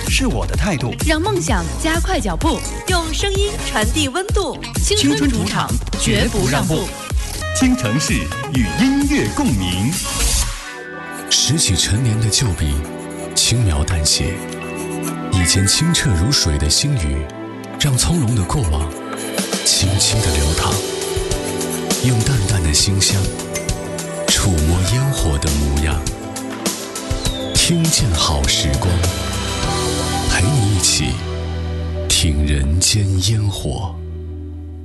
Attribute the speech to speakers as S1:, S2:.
S1: 是我的态度，
S2: 让梦想加快脚步，
S3: 用声音传递温度。
S1: 青春主场绝不让步，京城市与音乐共鸣。
S4: 拾起陈年的旧笔，轻描淡写，以前清澈如水的星宇，让从容的过往轻轻地流淌，用淡淡的馨香触摸烟火的模样，听见好时光，陪你一起听人间烟火。